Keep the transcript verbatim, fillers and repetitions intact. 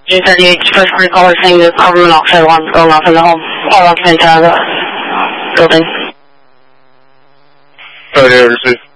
eight thirty-eight, first party caller saying the carbon monoxide alarm's going off in the home. All off into the building. Oh, yeah, receive.